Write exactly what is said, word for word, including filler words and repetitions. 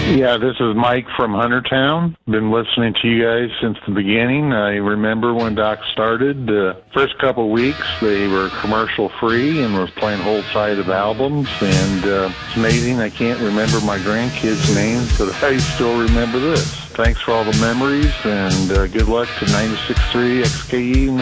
Yeah, this is Mike from Huntertown. Been listening to you guys since the beginning. I remember when Doc started, the first couple weeks, they were commercial free and was playing whole side of albums. And uh, it's amazing. I can't remember my grandkids' names, but I still remember this. Thanks for all the memories, and uh, good luck to ninety-six point three X K E in the